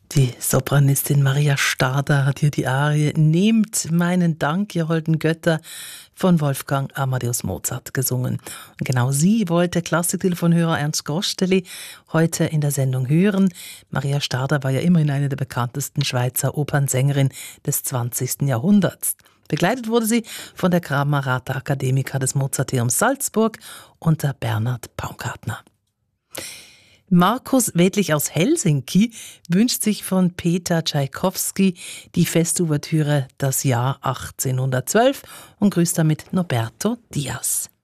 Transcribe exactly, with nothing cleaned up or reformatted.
Die Sopranistin Maria Stadler hat hier die Arie »Nehmt meinen Dank, ihr holden Götter« von Wolfgang Amadeus Mozart gesungen. Und genau sie wollte Klassik-Telefonhörer Ernst Gosteli heute in der Sendung hören. Maria Stadler war ja immerhin eine der bekanntesten Schweizer Opernsängerinnen des zwanzigsten Jahrhunderts. Begleitet wurde sie von der Camerata Academica des Mozarteums Salzburg unter Bernhard Baumgartner. Markus Wedlich aus Helsinki wünscht sich von Peter Tschaikowski die Festouvertüre Das Jahr achtzehnhundertzwölf und grüßt damit Norberto Diaz.